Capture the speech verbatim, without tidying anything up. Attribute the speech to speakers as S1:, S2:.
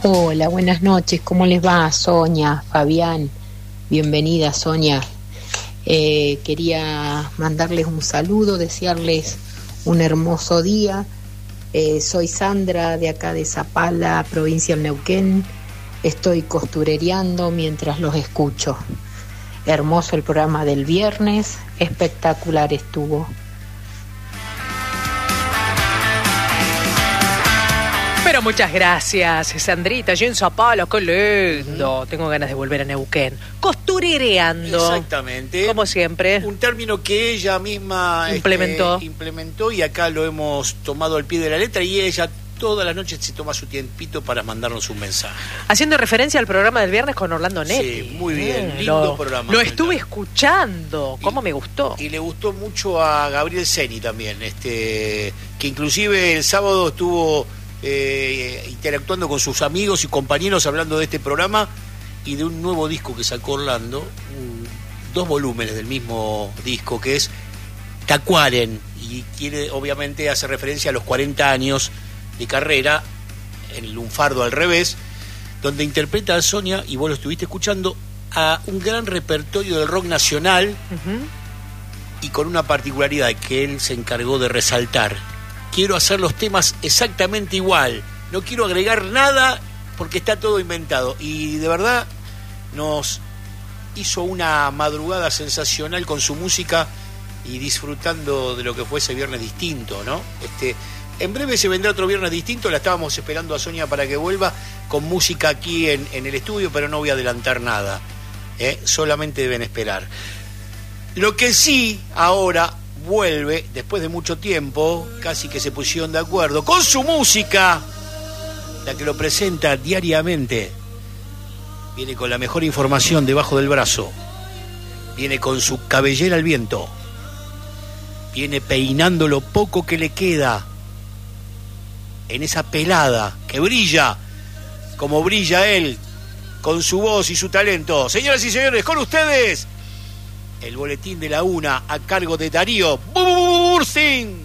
S1: Hola, buenas noches, ¿cómo les va? Sonia, Fabián, bienvenida Sonia. Eh, quería mandarles un saludo, desearles un hermoso día. Eh, soy Sandra de acá de Zapala, provincia del Neuquén. Estoy costurereando mientras los escucho. Hermoso el programa del viernes, espectacular estuvo.
S2: Pero muchas gracias, Sandrita. Yo en Zapala, qué lindo. Uh-huh. Tengo ganas de volver a Neuquén. Costurereando.
S3: Exactamente.
S2: Como siempre.
S3: Un término que ella misma
S2: implementó.
S3: Este, implementó y acá lo hemos tomado al pie de la letra y ella todas las noches se toma su tiempito para mandarnos un mensaje.
S2: Haciendo referencia al programa del viernes con Orlando Netti.
S3: Sí, muy bien,
S2: eh,
S3: lindo
S2: lo,
S3: programa.
S2: Lo estuve escuchando, cómo me gustó.
S3: Y le gustó mucho a Gabriel Ceni también, este, que inclusive el sábado estuvo eh, interactuando con sus amigos y compañeros hablando de este programa y de un nuevo disco que sacó Orlando, un, dos volúmenes del mismo disco que es Tacuaren, y quiere, obviamente hace referencia a los cuarenta años de carrera en el Lunfardo al revés, donde interpreta a Sonia, y vos lo estuviste escuchando, a un gran repertorio del rock nacional, uh-huh. y con una particularidad que él se encargó de resaltar: quiero hacer los temas exactamente igual, no quiero agregar nada porque está todo inventado. Y de verdad nos hizo una madrugada sensacional con su música y disfrutando de lo que fue ese viernes distinto, ¿no? Este En breve se vendrá otro viernes distinto, la estábamos esperando a Sonia para que vuelva con música aquí en, en el estudio, pero no voy a adelantar nada, ¿eh? Solamente deben esperar. Lo que sí ahora vuelve, después de mucho tiempo, casi que se pusieron de acuerdo, con su música, la que lo presenta diariamente, viene con la mejor información debajo del brazo, viene con su cabellera al viento, viene peinando lo poco que le queda en esa pelada que brilla como brilla él con su voz y su talento. Señoras y señores, con ustedes el boletín de la una a cargo de Darío Bursin.